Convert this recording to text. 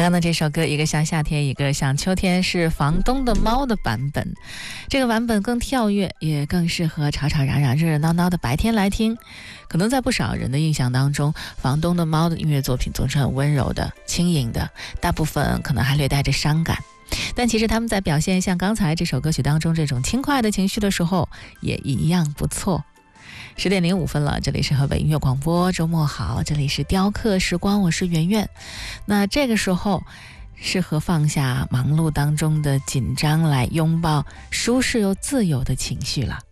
刚刚的这首歌，一个像夏天，一个像秋天，是房东的猫的版本。这个版本更跳跃，也更适合吵吵嚷嚷、热热闹闹的白天来听。可能在不少人的印象当中，房东的猫的音乐作品总是很温柔的、轻盈的，大部分可能还略带着伤感。但其实他们在表现像刚才这首歌曲当中这种轻快的情绪的时候，也一样不错。10:05了，这里是河北音乐广播，周末好，这里是雕刻时光，我是圆圆。那这个时候适合放下忙碌当中的紧张，来拥抱舒适又自由的情绪了。